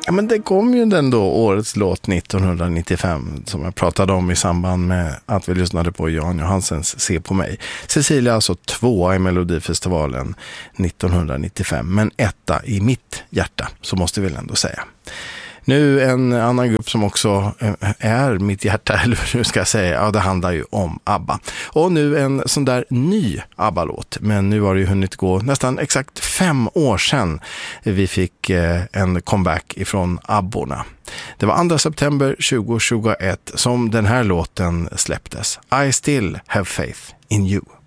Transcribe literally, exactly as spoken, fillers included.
Ja, men det kom ju den då, årets låt nittonhundranittiofem, som jag pratade om i samband med att vi lyssnade på Jan Johansens Se på mig. Cecilia alltså tvåa i Melodifestivalen nittonhundranittiofem, men etta i mitt hjärta, så måste vi väl ändå säga. Nu en annan grupp som också är mitt hjärta, eller hur ska jag säga, ja, det handlar ju om ABBA. Och nu en sån där ny ABBA-låt, men nu har det ju hunnit gå nästan exakt fem år sedan vi fick en comeback ifrån ABBORna. Det var andra september tjugohundratjugoett som den här låten släpptes. I still have faith in you.